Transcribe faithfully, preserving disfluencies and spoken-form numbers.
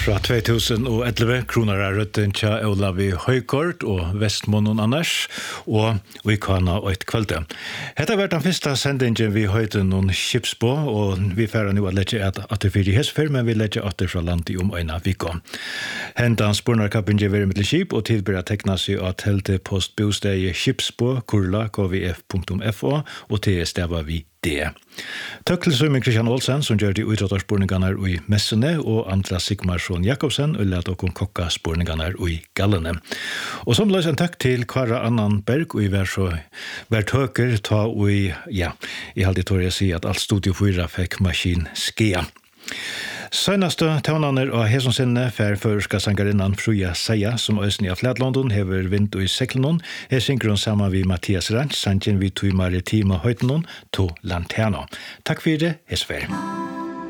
Fra tjugoelva kronor är rötten tja Olavi Høykort och Vestmånen annars och vi kan ha ett kvällte. Detta har varit den första sändningen vi höjde någon skipsbå och vi färre nu att lägga att att det fyrir hesfer men vi lägger att det från land i om ena vecka. Hentan spårnarkappen ger vi med skip och tillbörja teckna sig att helte postbostad i skipsbå kurla k v f punkt f o och till stäva vi det. Takk til Søymen Christian Olsen som gjør de utrattarspårningarna i messene og Andra Sigmarsson Jakobsen og let okon kokka spårningarna i gallene. Og som løs en takk til Kara Annan Berg og i vær så vært høker ta og i, ja, i halvdig tår jeg si at alt studio fyra fikk maskin skea. Sønnaste tøvnaner og hesonsinne fer førska sangarinnan Fruja Seia som øsni av Flatlandon hever vind og i seklenon. Her synker hun sammen vi Mathias Ranch, sangen vi tog maritima høytenon to Lanterna. Takk for det, hesfer.